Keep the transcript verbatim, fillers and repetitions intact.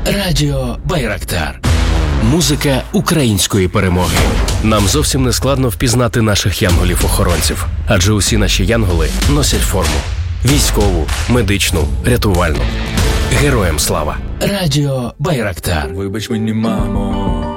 Радіо Байрактар. Музика української перемоги. Нам зовсім не складно впізнати наших янголів-охоронців, адже усі наші янголи носять форму. Військову, медичну, рятувальну. Героям слава. Радіо Байрактар. Вибач мені, мамо,